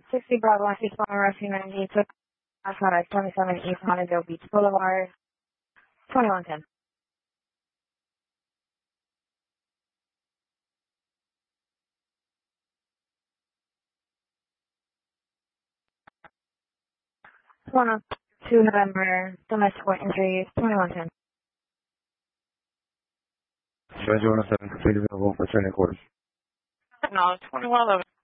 60 Bravo East Palmer, 19 took outside 27 East Huntingdale Beach Boulevard, 2110. One of 2 November, domestic injuries, 2110. Judge 107, completely available for training quarters. No, 2111.